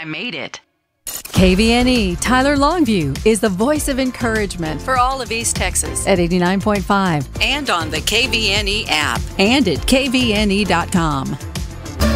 I made it. KVNE Tyler Longview is the voice of encouragement for all of East Texas at 89.5 and on the KVNE app and at kvne.com.